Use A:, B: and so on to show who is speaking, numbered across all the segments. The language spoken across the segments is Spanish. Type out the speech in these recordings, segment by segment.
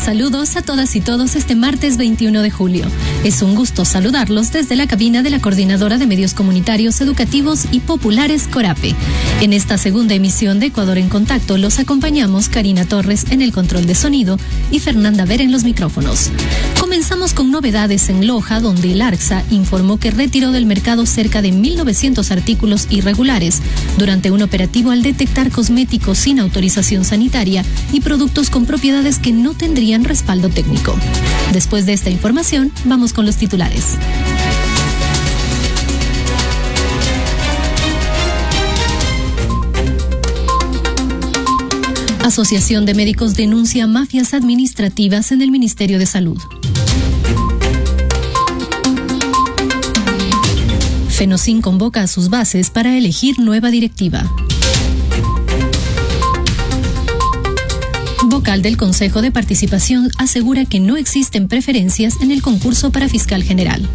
A: Saludos a todas y todos este martes 21 de julio. Es un gusto saludarlos desde la cabina de la Coordinadora de Medios Comunitarios, Educativos y Populares, CORAPE. En esta segunda emisión de Ecuador en Contacto los acompañamos Karina Torres en el control de sonido y Fernanda Ver en los micrófonos. Comenzamos con novedades en Loja, donde el ARCSA informó que retiró del mercado cerca de 1.900 artículos irregulares durante un operativo al detectar cosméticos sin autorización sanitaria y productos con propiedades que no tendrían respaldo técnico. Después de esta información, vamos con los titulares. Asociación de Médicos denuncia mafias administrativas en el Ministerio de Salud. Fenocin convoca a sus bases para elegir nueva directiva. Vocal del Consejo de Participación asegura que no existen preferencias en el concurso para fiscal general.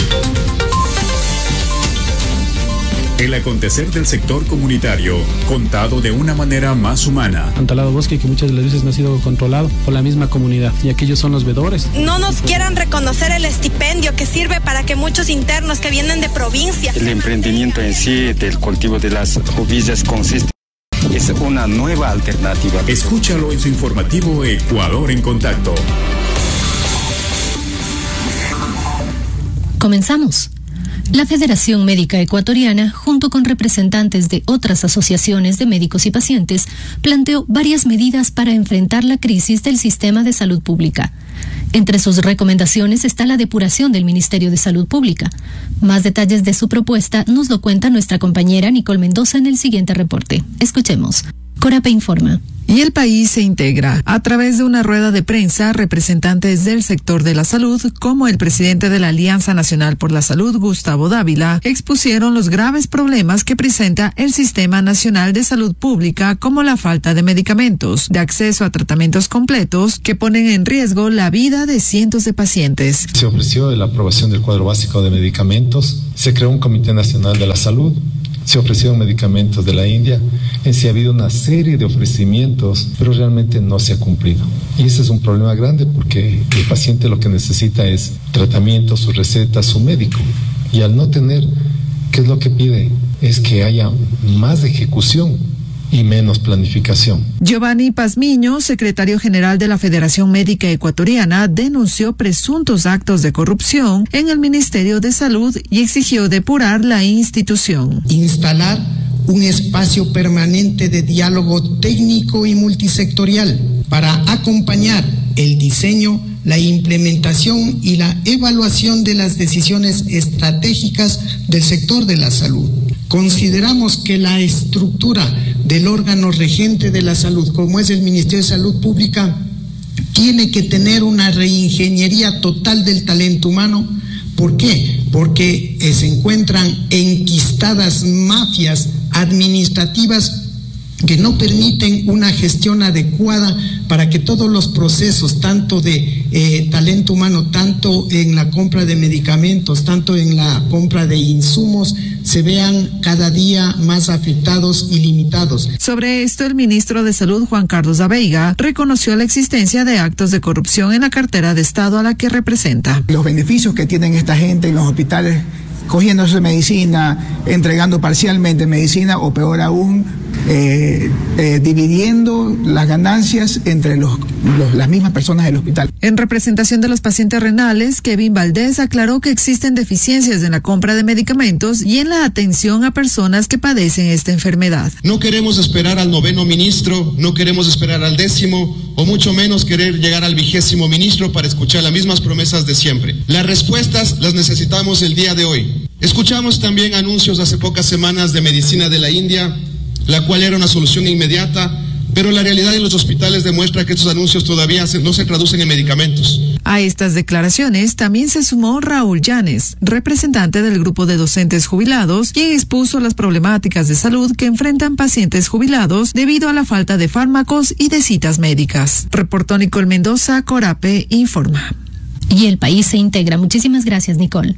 B: El acontecer del sector comunitario, contado de una manera más humana.
C: Han talado bosque que muchas de las veces no ha sido controlado por la misma comunidad, y aquellos son los veedores.
D: No nos quieran reconocer el estipendio que sirve para que muchos internos que vienen de provincia.
E: El emprendimiento en sí del cultivo de las ovillas consiste. Es una nueva alternativa.
B: Escúchalo en su informativo Ecuador en Contacto.
A: Comenzamos. La Federación Médica Ecuatoriana, junto con representantes de otras asociaciones de médicos y pacientes, planteó varias medidas para enfrentar la crisis del sistema de salud pública. Entre sus recomendaciones está la depuración del Ministerio de Salud Pública. Más detalles de su propuesta nos lo cuenta nuestra compañera Nicole Mendoza en el siguiente reporte. Escuchemos. CORAPE informa.
F: Y el país se integra. A través de una rueda de prensa, representantes del sector de la salud, como el presidente de la Alianza Nacional por la Salud, Gustavo Dávila, expusieron los graves problemas que presenta el Sistema Nacional de Salud Pública, como la falta de medicamentos, de acceso a tratamientos completos, que ponen en riesgo la vida de cientos de pacientes.
G: Se ofreció la aprobación del cuadro básico de medicamentos, se creó un Comité Nacional de la Salud, se ofrecieron medicamentos de la India, sí ha habido una serie de ofrecimientos, pero realmente no se ha cumplido. Y ese es un problema grande porque el paciente lo que necesita es tratamiento, su receta, su médico. Y al no tener, ¿qué es lo que pide? Es que haya más ejecución y menos planificación.
F: Giovanni Pazmiño, secretario general de la Federación Médica Ecuatoriana, denunció presuntos actos de corrupción en el Ministerio de Salud y exigió depurar la institución.
H: Instalar un espacio permanente de diálogo técnico y multisectorial para acompañar el diseño, la implementación y la evaluación de las decisiones estratégicas del sector de la salud. Consideramos que la estructura del órgano regente de la salud, como es el Ministerio de Salud Pública, tiene que tener una reingeniería total del talento humano. ¿Por qué? Porque se encuentran enquistadas mafias administrativas que no permiten una gestión adecuada para que todos los procesos, tanto de talento humano, tanto en la compra de medicamentos, tanto en la compra de insumos, se vean cada día más afectados y limitados.
F: Sobre esto, el ministro de Salud, Juan Carlos Abeiga, reconoció la existencia de actos de corrupción en la cartera de Estado a la que representa.
I: Los beneficios que tienen esta gente en los hospitales, cogiéndose medicina, entregando parcialmente medicina o peor aún, dividiendo las ganancias entre las mismas personas del hospital.
F: En representación de los pacientes renales, Kevin Valdés aclaró que existen deficiencias en la compra de medicamentos y en la atención a personas que padecen esta enfermedad.
J: No queremos esperar al 9º ministro, no queremos esperar al 10º, o mucho menos querer llegar al 20º ministro para escuchar las mismas promesas de siempre. Las respuestas las necesitamos el día de hoy. Escuchamos también anuncios hace pocas semanas de medicina de la India, la cual era una solución inmediata, pero la realidad en los hospitales demuestra que estos anuncios todavía no se traducen en medicamentos.
F: A estas declaraciones también se sumó Raúl Llanes, representante del grupo de docentes jubilados, quien expuso las problemáticas de salud que enfrentan pacientes jubilados debido a la falta de fármacos y de citas médicas. Reportó Nicole Mendoza, CORAPE informa.
A: Y el país se integra. Muchísimas gracias, Nicole.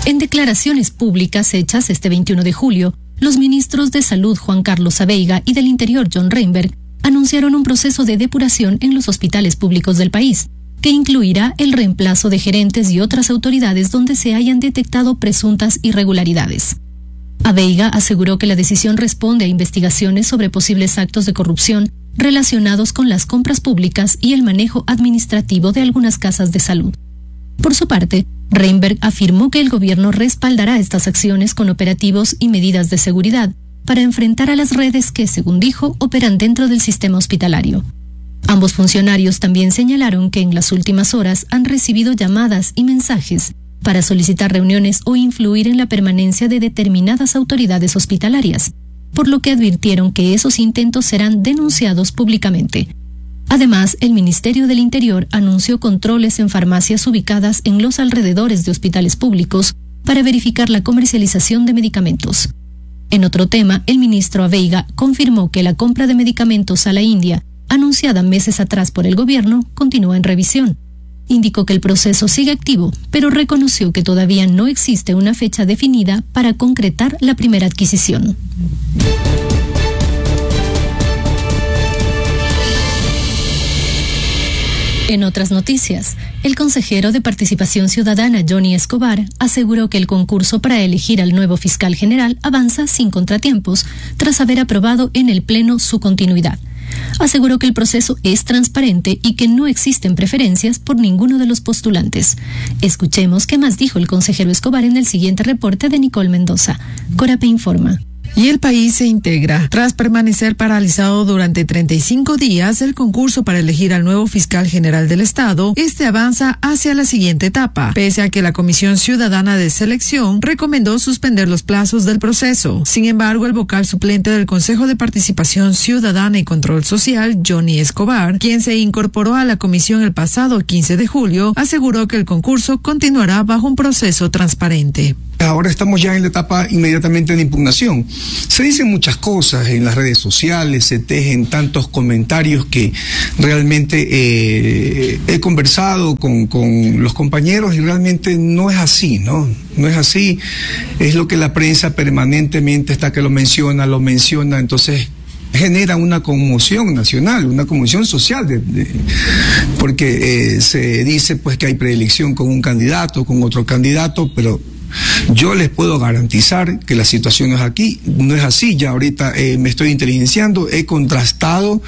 A: En declaraciones públicas hechas este 21 de julio, los ministros de Salud Juan Carlos Aveiga y del Interior John Reinberg anunciaron un proceso de depuración en los hospitales públicos del país, que incluirá el reemplazo de gerentes y otras autoridades donde se hayan detectado presuntas irregularidades. Aveiga aseguró que la decisión responde a investigaciones sobre posibles actos de corrupción relacionados con las compras públicas y el manejo administrativo de algunas casas de salud. Por su parte, Reinberg afirmó que el gobierno respaldará estas acciones con operativos y medidas de seguridad para enfrentar a las redes que, según dijo, operan dentro del sistema hospitalario. Ambos funcionarios también señalaron que en las últimas horas han recibido llamadas y mensajes para solicitar reuniones o influir en la permanencia de determinadas autoridades hospitalarias, por lo que advirtieron que esos intentos serán denunciados públicamente. Además, el Ministerio del Interior anunció controles en farmacias ubicadas en los alrededores de hospitales públicos para verificar la comercialización de medicamentos. En otro tema, el ministro Aveiga confirmó que la compra de medicamentos a la India, anunciada meses atrás por el gobierno, continúa en revisión. Indicó que el proceso sigue activo, pero reconoció que todavía no existe una fecha definida para concretar la primera adquisición. En otras noticias, el consejero de Participación Ciudadana Johnny Escobar aseguró que el concurso para elegir al nuevo fiscal general avanza sin contratiempos, tras haber aprobado en el Pleno su continuidad. Aseguró que el proceso es transparente y que no existen preferencias por ninguno de los postulantes. Escuchemos qué más dijo el consejero Escobar en el siguiente reporte de Nicole Mendoza. Corape informa.
F: Y el país se integra. Tras permanecer paralizado durante 35 días el concurso para elegir al nuevo fiscal general del Estado, este avanza hacia la siguiente etapa, pese a que la Comisión Ciudadana de Selección recomendó suspender los plazos del proceso. Sin embargo, el vocal suplente del Consejo de Participación Ciudadana y Control Social, Johnny Escobar, quien se incorporó a la comisión el pasado 15 de julio, aseguró que el concurso continuará bajo un proceso transparente.
K: Ahora estamos ya en la etapa inmediatamente de impugnación. Se dicen muchas cosas en las redes sociales, se tejen tantos comentarios que realmente he conversado con los compañeros y realmente no es así, ¿no? No es así, es lo que la prensa permanentemente está que lo menciona, entonces genera una conmoción nacional, una conmoción social, porque se dice pues que hay preelección con un candidato, con otro candidato, pero yo les puedo garantizar que la situación no es así. Ya ahorita me estoy inteligenciando, he contrastado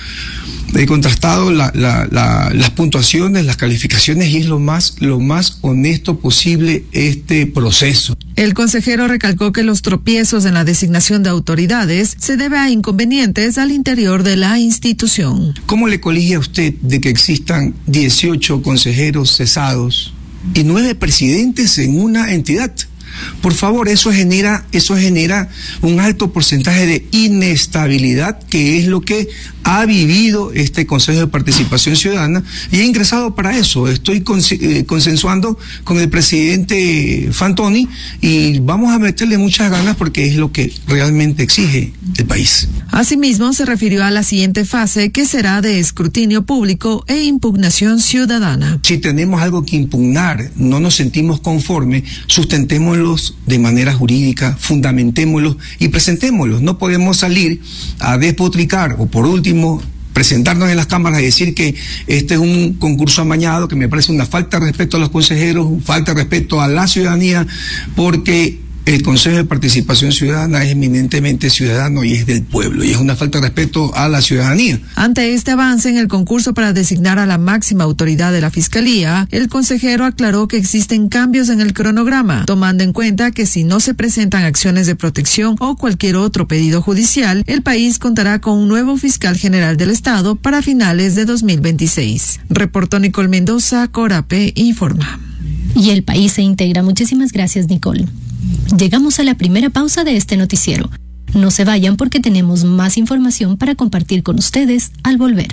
K: las puntuaciones, las calificaciones, y es lo más honesto posible este proceso.
F: El consejero recalcó que los tropiezos en la designación de autoridades se debe a inconvenientes al interior de la institución.
K: ¿Cómo le colige a usted de que existan 18 consejeros cesados y 9 presidentes en una entidad? Por favor, eso genera un alto porcentaje de inestabilidad, que es lo que ha vivido este Consejo de Participación Ciudadana, y he ingresado para eso. Estoy consensuando con el presidente Fantoni y vamos a meterle muchas ganas porque es lo que realmente exige el país.
F: Asimismo, se refirió a la siguiente fase, que será de escrutinio público e impugnación ciudadana.
K: Si tenemos algo que impugnar, no nos sentimos conformes, sustentémoslos de manera jurídica, fundamentémoslos y presentémoslos. No podemos salir a despotricar o, por último, presentarnos en las cámaras y decir que este es un concurso amañado, que me parece una falta de respeto a los consejeros, falta de respeto a la ciudadanía, porque el Consejo de Participación Ciudadana es eminentemente ciudadano y es del pueblo, y es una falta de respeto a la ciudadanía.
F: Ante este avance en el concurso para designar a la máxima autoridad de la Fiscalía, el consejero aclaró que existen cambios en el cronograma, tomando en cuenta que si no se presentan acciones de protección o cualquier otro pedido judicial, el país contará con un nuevo fiscal general del Estado para finales de 2026. Reportó Nicole Mendoza, Corape informa.
A: Y el país se integra. Muchísimas gracias, Nicole. Llegamos a la primera pausa de este noticiero. No se vayan porque tenemos más información para compartir con ustedes al volver.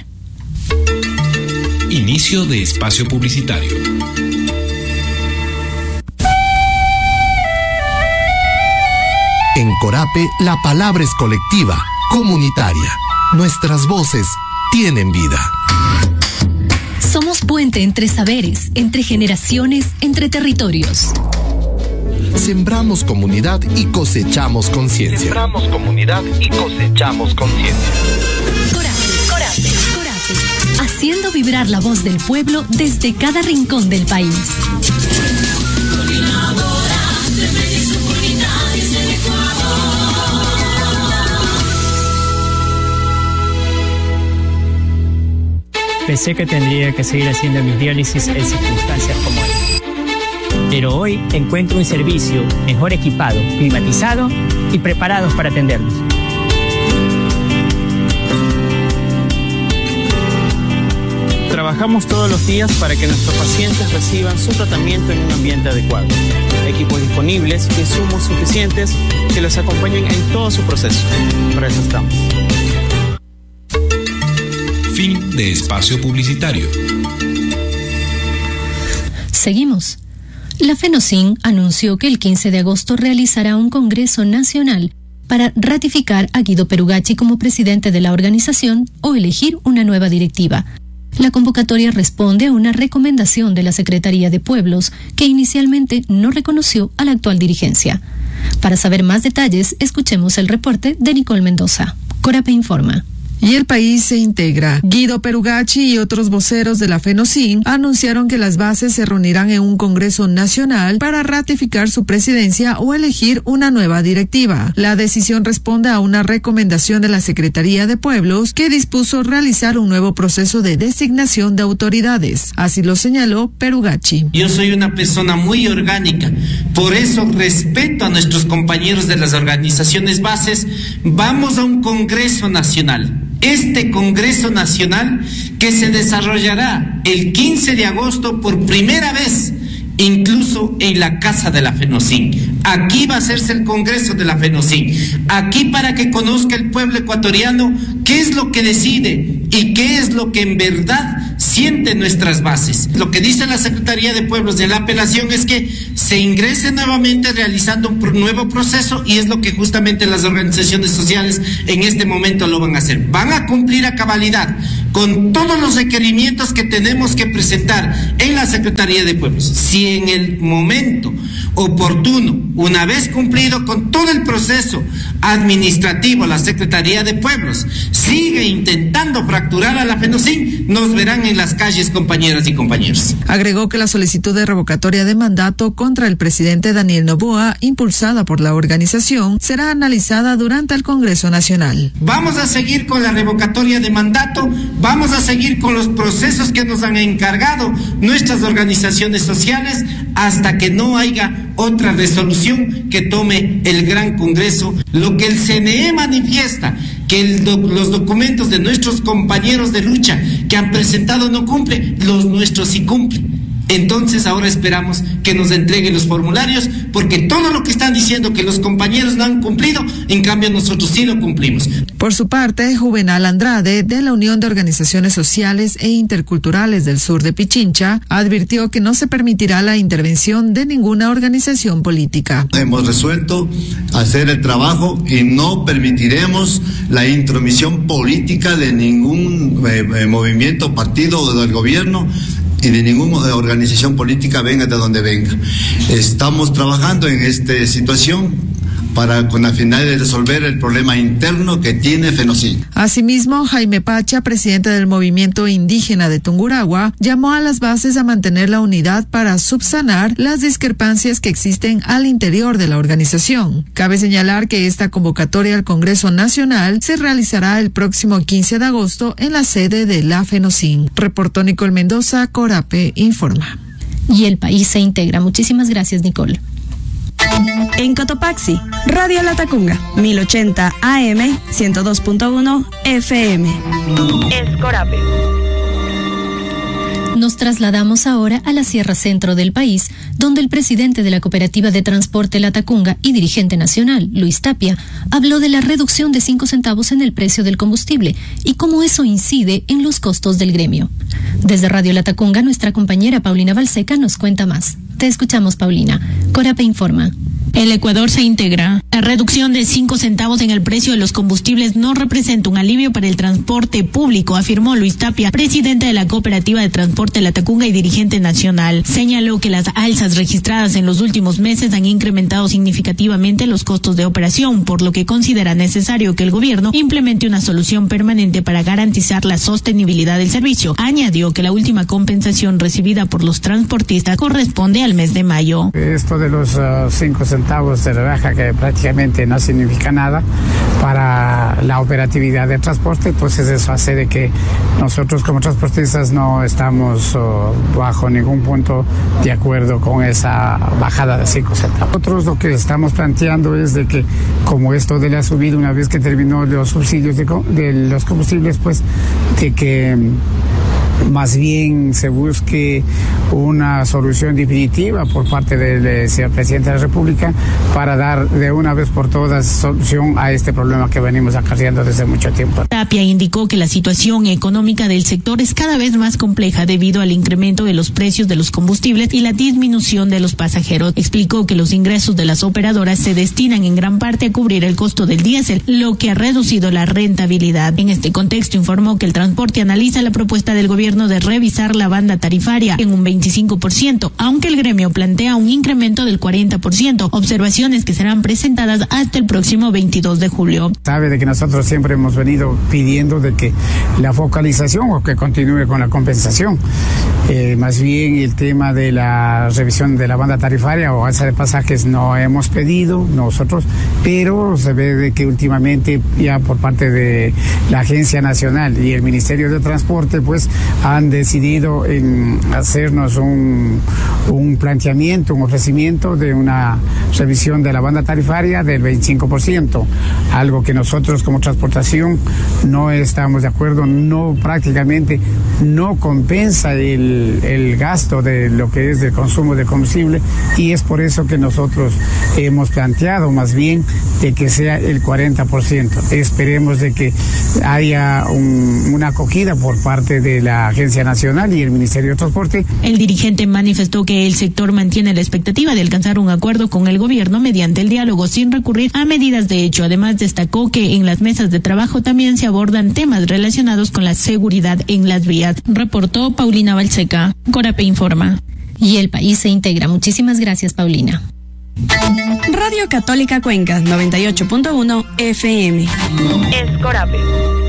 L: Inicio de espacio publicitario.
M: En Corape la palabra es colectiva, comunitaria. Nuestras voces tienen vida.
A: Somos puente entre saberes, entre generaciones, entre territorios.
M: Sembramos comunidad y cosechamos conciencia.
N: Sembramos comunidad y cosechamos conciencia.
A: Corape, haciendo vibrar la voz del pueblo desde cada rincón del país.
O: Pensé que tendría que seguir haciendo mis diálisis en circunstancias como esta. Pero hoy encuentro un servicio mejor equipado, climatizado y preparados para atenderlos. Trabajamos todos los días para que nuestros pacientes reciban su tratamiento en un ambiente adecuado. Equipos disponibles y insumos suficientes que los acompañen en todo su proceso. Para eso estamos.
L: Fin de espacio publicitario.
A: Seguimos. La FENOCIN anunció que el 15 de agosto realizará un Congreso Nacional para ratificar a Guido Perugacci como presidente de la organización o elegir una nueva directiva. La convocatoria responde a una recomendación de la Secretaría de Pueblos, que inicialmente no reconoció a la actual dirigencia. Para saber más detalles, escuchemos el reporte de Nicole Mendoza. Corape informa.
F: Y el país se integra. Guido Perugacci y otros voceros de la FENOCIN anunciaron que las bases se reunirán en un Congreso Nacional para ratificar su presidencia o elegir una nueva directiva. La decisión responde a una recomendación de la Secretaría de Pueblos que dispuso realizar un nuevo proceso de designación de autoridades. Así lo señaló Perugacci.
P: Yo soy una persona muy orgánica, por eso respeto a nuestros compañeros de las organizaciones bases. Vamos a un Congreso Nacional. Este Congreso Nacional que se desarrollará el 15 de agosto por primera vez, incluso en la casa de la FENOCIN. Aquí va a hacerse el Congreso de la FENOCIN. Aquí para que conozca el pueblo ecuatoriano qué es lo que decide y qué es lo que en verdad sienten nuestras bases. Lo que dice la Secretaría de Pueblos de la apelación es que se ingrese nuevamente realizando un nuevo proceso, y es lo que justamente las organizaciones sociales en este momento lo van a hacer. Van a cumplir a cabalidad con todos los requerimientos que tenemos que presentar en la Secretaría de Pueblos. Si en el momento oportuno, una vez cumplido con todo el proceso administrativo, la Secretaría de Pueblos sigue intentando fracturar a la FENOCIN, nos verán en las calles, compañeras y compañeros.
F: Agregó que la solicitud de revocatoria de mandato contra el presidente Daniel Noboa, impulsada por la organización, será analizada durante el Congreso Nacional.
P: Vamos a seguir con la revocatoria de mandato, vamos a seguir con los procesos que nos han encargado nuestras organizaciones sociales hasta que no haya otra resolución que tome el Gran Congreso. Lo que el CNE manifiesta, que los documentos de nuestros compañeros de lucha que han presentado no cumplen, los nuestros sí cumplen. Entonces ahora esperamos que nos entreguen los formularios, porque todo lo que están diciendo que los compañeros no han cumplido, en cambio nosotros sí lo cumplimos.
F: Por su parte, Juvenal Andrade, de la Unión de Organizaciones Sociales e Interculturales del Sur de Pichincha, advirtió que no se permitirá la intervención de ninguna organización política.
Q: Hemos resuelto hacer el trabajo y no permitiremos la intromisión política de ningún movimiento, partido o del gobierno, y de ninguna organización política, venga de donde venga. Estamos trabajando en esta situación con la finalidad de resolver el problema interno que tiene FENOCIN.
F: Asimismo, Jaime Pacha, presidente del movimiento indígena de Tungurahua, llamó a las bases a mantener la unidad para subsanar las discrepancias que existen al interior de la organización. Cabe señalar que esta convocatoria al Congreso Nacional se realizará el próximo 15 de agosto en la sede de la FENOCIN. Reportó Nicole Mendoza, Corape informa.
A: Y el país se integra. Muchísimas gracias, Nicole.
R: En Cotopaxi, Radio Latacunga, 1080 AM, 102.1 FM. Es Corape.
A: Nos trasladamos ahora a la Sierra Centro del país, donde el presidente de la Cooperativa de Transporte Latacunga y dirigente nacional, Luis Tapia, habló de la reducción de 5 centavos en el precio del combustible y cómo eso incide en los costos del gremio. Desde Radio Latacunga, nuestra compañera Paulina Balseca nos cuenta más. Te escuchamos, Paulina. Corape informa.
S: El Ecuador se integra. La reducción de 5 centavos en el precio de los combustibles no representa un alivio para el transporte público, afirmó Luis Tapia, presidente de la Cooperativa de Transporte La Tacunga y dirigente nacional. Señaló que las alzas registradas en los últimos meses han incrementado significativamente los costos de operación, por lo que considera necesario que el gobierno implemente una solución permanente para garantizar la sostenibilidad del servicio. Añadió que la última compensación recibida por los transportistas corresponde al mes de mayo.
T: Esto de los 5 centavos de rebaja, que prácticamente no significa nada para la operatividad del transporte, pues eso hace de que nosotros como transportistas no estamos bajo ningún punto de acuerdo con esa bajada de 5 centavos. Nosotros lo que estamos planteando es de que, como esto de la subida, una vez que terminó los subsidios de los combustibles, pues de que más bien se busque una solución definitiva por parte del señor presidente de la República para dar de una vez por todas solución a este problema que venimos acarreando desde mucho tiempo.
S: Tapia indicó que la situación económica del sector es cada vez más compleja debido al incremento de los precios de los combustibles y la disminución de los pasajeros. Explicó que los ingresos de las operadoras se destinan en gran parte a cubrir el costo del diésel, lo que ha reducido la rentabilidad. En este contexto informó que el transporte analiza la propuesta del gobierno de revisar la banda tarifaria en un 25%, aunque el gremio plantea un incremento del 40%, observaciones que serán presentadas hasta el próximo 22 de julio.
T: Sabe de que nosotros siempre hemos venido pidiendo de que la focalización o que continúe con la compensación. Más bien el tema de la revisión de la banda tarifaria o alza de pasajes no hemos pedido nosotros, pero se ve de que últimamente ya por parte de la Agencia Nacional y el Ministerio de Transporte pues han decidido en hacernos un planteamiento, un ofrecimiento de una revisión de la banda tarifaria del 25%, algo que nosotros como transportación no estamos de acuerdo, prácticamente no compensa el gasto de lo que es el consumo de combustible, y es por eso que nosotros hemos planteado más bien de que sea el 40%. Esperemos de que haya una acogida por parte de la Agencia Nacional y el Ministerio de Transporte.
S: El dirigente manifestó que el sector mantiene la expectativa de alcanzar un acuerdo con el gobierno mediante el diálogo sin recurrir a medidas de hecho. Además, destacó que en las mesas de trabajo también se abordan temas relacionados con la seguridad en las vías. Reportó Paulina Balseca. Corape informa.
A: Y el país se integra. Muchísimas gracias, Paulina.
R: Radio Católica Cuenca, 98.1 FM. Es Corape.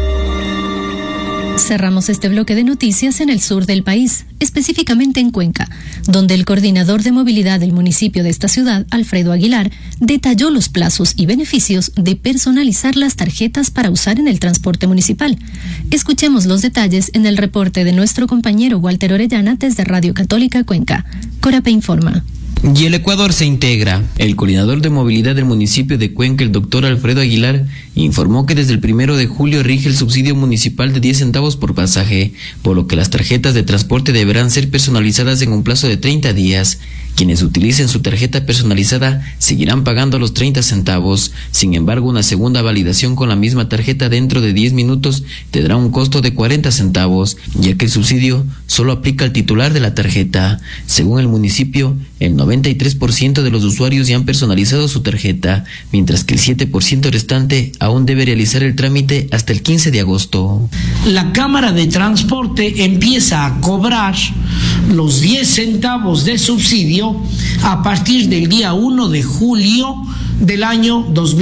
A: Cerramos este bloque de noticias en el sur del país, específicamente en Cuenca, donde el coordinador de movilidad del municipio de esta ciudad, Alfredo Aguilar, detalló los plazos y beneficios de personalizar las tarjetas para usar en el transporte municipal. Escuchemos los detalles en el reporte de nuestro compañero Walter Orellana desde Radio Católica Cuenca. Corape informa.
U: Y el Ecuador se integra. El coordinador de movilidad del municipio de Cuenca, el doctor Alfredo Aguilar, informó que desde el 1 de julio rige el subsidio municipal de 10 centavos por pasaje, por lo que las tarjetas de transporte deberán ser personalizadas en un plazo de 30 días. Quienes utilicen su tarjeta personalizada seguirán pagando los 30 centavos. Sin embargo, una segunda validación con la misma tarjeta dentro de 10 minutos tendrá un costo de 40 centavos, ya que el subsidio solo aplica al titular de la tarjeta. Según el municipio, el 93% de los usuarios ya han personalizado su tarjeta, mientras que el 7% restante aún debe realizar el trámite hasta el 15 de agosto.
V: La Cámara de Transporte empieza a cobrar los 10 centavos de subsidio a partir del día 1 de julio del año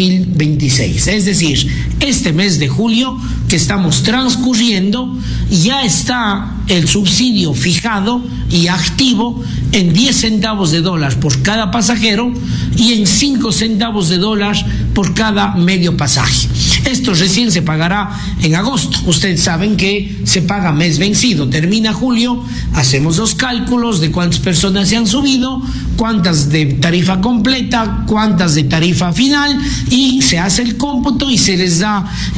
V: 2026. Es decir, este mes de julio que estamos transcurriendo ya está el subsidio fijado y activo en 10 centavos de dólar por cada pasajero y en 5 centavos de dólar por cada medio pasaje. Esto recién se pagará en agosto. Ustedes saben que se paga mes vencido. Termina julio, hacemos los cálculos de cuántas personas se han subido, cuántas de tarifa completa, cuántas de tarifa final, y se hace el cómputo y se les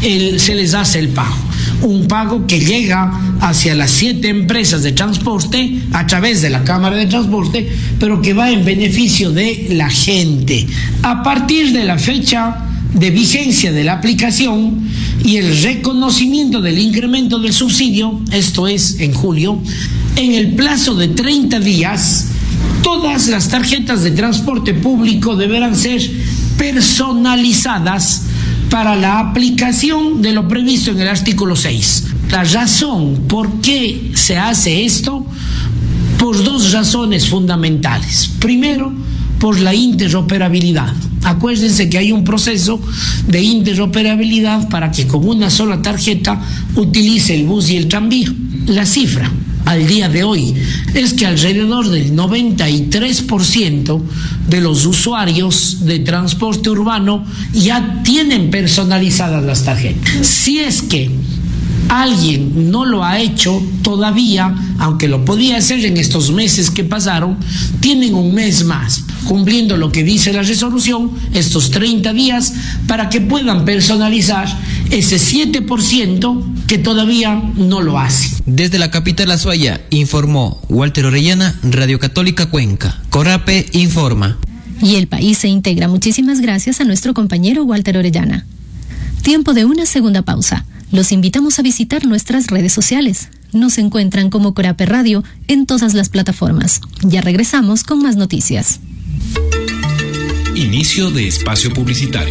V: hace el pago. Un pago que llega hacia las 7 empresas de transporte a través de la Cámara de Transporte, pero que va en beneficio de la gente. A partir de la fecha de vigencia de la aplicación y el reconocimiento del incremento del subsidio, esto es en julio, en el plazo de 30 días Todas las tarjetas de transporte público deberán ser personalizadas para la aplicación de lo previsto en el artículo 6. La razón por qué se hace esto, por dos razones fundamentales. Primero, por la interoperabilidad. Acuérdense que hay un proceso de interoperabilidad para que con una sola tarjeta utilice el bus y el tranvía. La cifra al día de hoy es que alrededor del 93% de los usuarios de transporte urbano ya tienen personalizadas las tarjetas. Si es que alguien no lo ha hecho todavía, aunque lo podía hacer en estos meses que pasaron, tienen un mes más, cumpliendo lo que dice la resolución, estos 30 días, para que puedan personalizar ese 7% que todavía no lo hace.
U: Desde la capital Azuaya, informó Walter Orellana, Radio Católica Cuenca. Corape informa.
A: Y el país se integra. Muchísimas gracias a nuestro compañero Walter Orellana. Tiempo de una segunda pausa. Los invitamos a visitar nuestras redes sociales. Nos encuentran como Corape Radio en todas las plataformas. Ya regresamos con más noticias.
L: Inicio de espacio publicitario.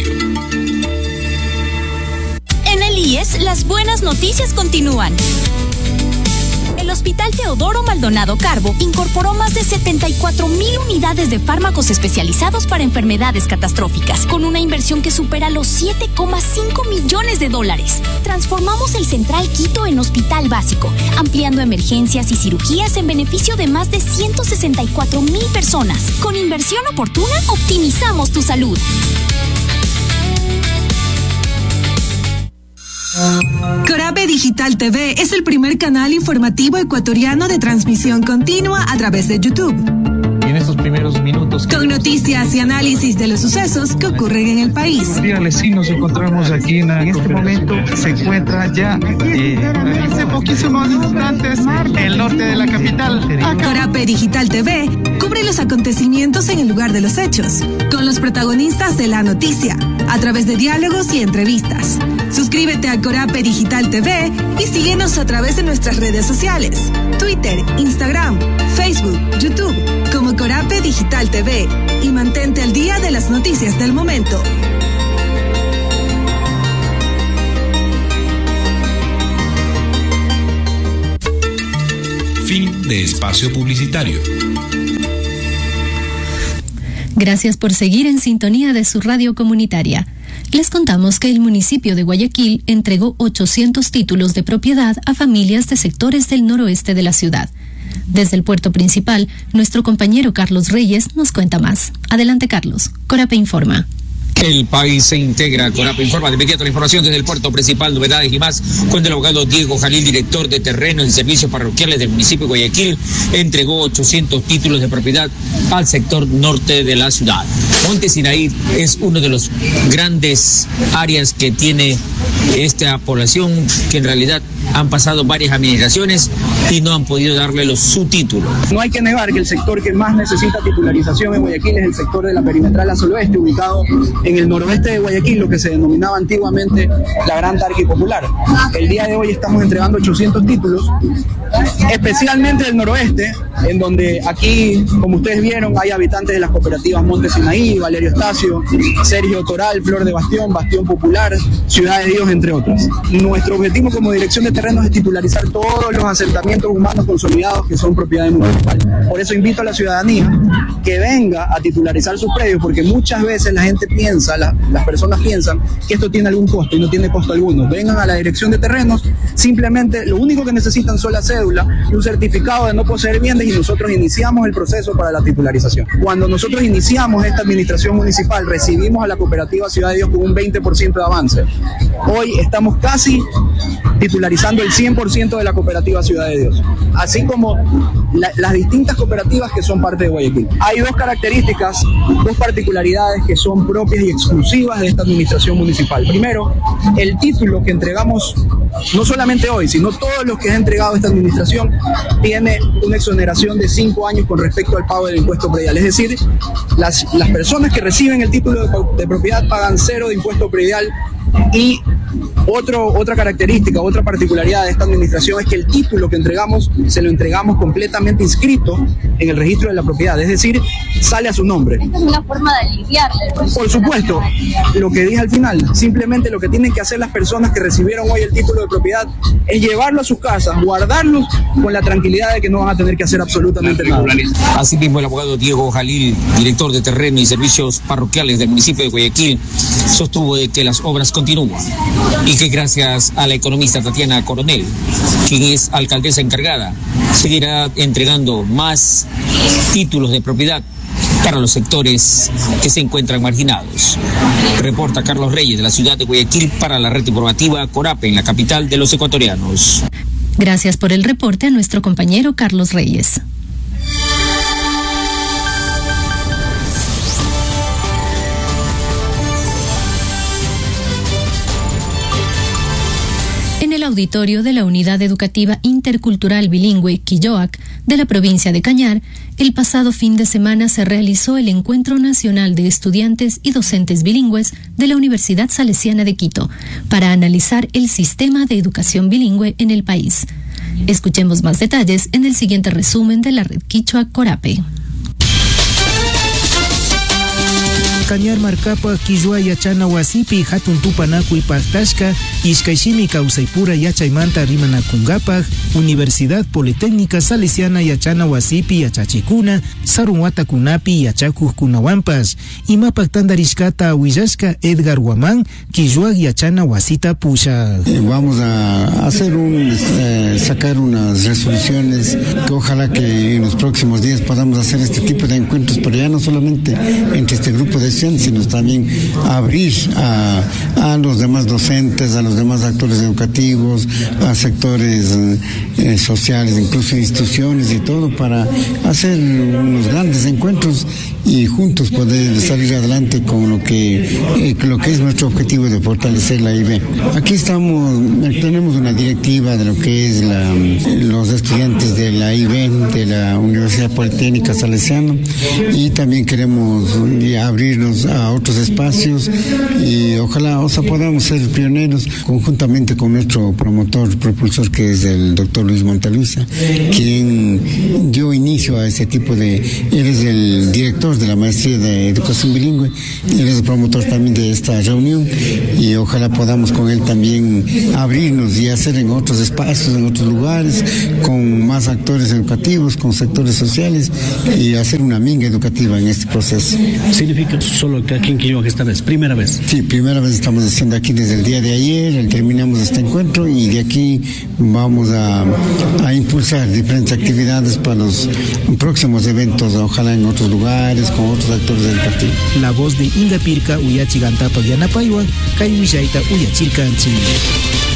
C: En el IES, las buenas noticias continúan. El Hospital Teodoro Maldonado Carbo incorporó más de 74,000 unidades de fármacos especializados para enfermedades catastróficas, con una inversión que supera los $7,5 millones. Transformamos el Central Quito en hospital básico, ampliando emergencias y cirugías en beneficio de más de 164,000 personas. Con inversión oportuna, optimizamos tu salud.
D: Corape Digital TV es el primer canal informativo ecuatoriano de transmisión continua a través de YouTube.
W: En estos primeros minutos,
D: con noticias y análisis de los sucesos que ocurren en el país.
W: Sí, nos encontramos aquí en este momento se encuentra ya hace poquísimos instantes el norte de la capital.
D: Corape Digital TV cubre los acontecimientos en el lugar de los hechos, con los protagonistas de la noticia, a través de diálogos y entrevistas. Suscríbete a Corape Digital TV y síguenos a través de nuestras redes sociales, Twitter, Instagram, Facebook, YouTube, como Corape Digital TV, y mantente al día de las noticias del momento.
L: Fin de espacio publicitario.
A: Gracias por seguir en sintonía de su radio comunitaria. Les contamos que el municipio de Guayaquil entregó 800 títulos de propiedad a familias de sectores del noroeste de la ciudad. Desde el puerto principal, nuestro compañero Carlos Reyes nos cuenta más. Adelante, Carlos. Corape informa.
X: El país se integra. Corape informa de inmediato la información desde el puerto principal, novedades y más, con el abogado Diego Jalil, director de terreno y servicios parroquiales del municipio de Guayaquil. Entregó 800 títulos de propiedad al sector norte de la ciudad. Monte Sinaí es uno de los grandes áreas que tiene esta población, que en realidad han pasado varias administraciones y no han podido darle su título.
Y: No hay que negar que el sector que más necesita titularización en Guayaquil es el sector de la perimetral azul oeste, ubicado en el noroeste de Guayaquil, lo que se denominaba antiguamente la Gran Tarqui Popular. El día de hoy estamos entregando 800 títulos, especialmente del noroeste, en donde aquí, como ustedes vieron, hay habitantes de las cooperativas Monte Sinaí, Valerio Estacio, Sergio Toral, Flor de Bastión, Bastión Popular, Ciudad de Dios, entre otras. Nuestro objetivo como dirección de terrenos es titularizar todos los asentamientos humanos consolidados que son propiedad municipal. Por eso invito a la ciudadanía que venga a titularizar sus predios, porque muchas veces la gente piensa, las personas piensan que esto tiene algún costo y no tiene costo alguno. Vengan a la dirección de terrenos, simplemente lo único que necesitan son la cédula y un certificado de no poseer bienes, y nosotros iniciamos el proceso para la titularización. Cuando nosotros iniciamos esta administración municipal, recibimos a la cooperativa Ciudad de Dios con un 20% de avance. Hoy estamos casi titularizando el 100% de la cooperativa Ciudad de Dios, así como las distintas cooperativas que son parte de Guayaquil. Hay dos características, dos particularidades que son propias y exclusivas de esta administración municipal. Primero, el título que entregamos, no solamente hoy, sino todos los que ha entregado esta administración, tiene una exoneración de 5 años con respecto al pago del impuesto predial. Es decir, las personas que reciben el título de propiedad pagan 0 de impuesto predial, y Otra característica, otra particularidad de esta administración es que el título que entregamos, se lo entregamos completamente inscrito en el registro de la propiedad, es decir, sale a su nombre.
B: Esta es una forma de aliviarle.
Y: Por supuesto, lo que dije al final, simplemente lo que tienen que hacer las personas que recibieron hoy el título de propiedad es llevarlo a sus casas, guardarlo con la tranquilidad de que no van a tener que hacer absolutamente nada.
X: Asimismo, el abogado Diego Jalil, director de Terreno y Servicios Parroquiales del municipio de Guayaquil, sostuvo de que las obras continúan y que gracias a la economista Tatiana Coronel, quien es alcaldesa encargada, seguirá entregando más títulos de propiedad para los sectores que se encuentran marginados. Reporta Carlos Reyes de la ciudad de Guayaquil para la red informativa Corape en la capital de los ecuatorianos.
A: Gracias por el reporte a nuestro compañero Carlos Reyes. En el auditorio de la Unidad Educativa Intercultural Bilingüe Quilloac de la provincia de Cañar, el pasado fin de semana se realizó el Encuentro Nacional de Estudiantes y Docentes Bilingües de la Universidad Salesiana de Quito para analizar el sistema de educación bilingüe en el país. Escuchemos más detalles en el siguiente resumen de la red Quichua Corape.
E: Cañar marcapa Quillua yachana wasipi hatun tupanakuy paktashka ishkayshimi kawsaypura yachaymanta rimanakungapaj Universidad Politécnica Salesiana yachana wasipi yachachikuna sarun watakunapi yachakuqkunawanpas imapak tandarishkata willashka Edgar Guamán Quillua yachana wasita pusha.
G: Vamos a hacer sacar unas resoluciones que ojalá que en los próximos días podamos hacer este tipo de encuentros, pero ya no solamente entre este grupo de sino también abrir a los demás docentes, a los demás actores educativos, a sectores sociales, incluso instituciones y todo, para hacer unos grandes encuentros y juntos poder salir adelante con lo que es nuestro objetivo de fortalecer la IB. Aquí tenemos una directiva de lo que es los estudiantes de la IB, de la Universidad Politécnica Salesiana, y también queremos abrirnos a otros espacios y ojalá podamos ser pioneros conjuntamente con nuestro promotor, propulsor, que es el doctor Luis Montaluisa, quien dio inicio a ese tipo él es el director de la maestría de educación bilingüe, él es el promotor también de esta reunión y ojalá podamos con él también abrirnos y hacer en otros espacios, en otros lugares, con más actores educativos, con sectores sociales y hacer una minga educativa en este proceso.
H: ¿Significa solo que aquí en Quilloac esta vez? ¿Primera vez?
G: Sí, primera vez estamos haciendo aquí desde el día de ayer, terminamos este encuentro y de aquí vamos a impulsar diferentes actividades para los próximos eventos, ojalá en otros lugares, con otros actores educativos.
E: La voz de Inga Pirca, Uyachi Gantapa Yanapaywan, Kay Willaita Uyachirkanchi.